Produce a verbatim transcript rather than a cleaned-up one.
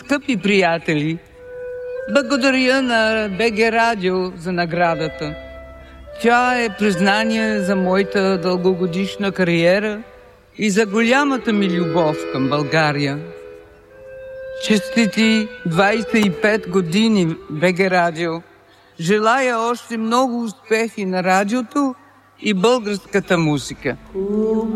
Скъпи приятели, благодаря на БГ Радио за наградата. Тя е признание за моята дългогодишна кариера и за голямата ми любов към България. Честити двайсет и пет години БГ Радио. Желая още много успехи на радиото и българската музика.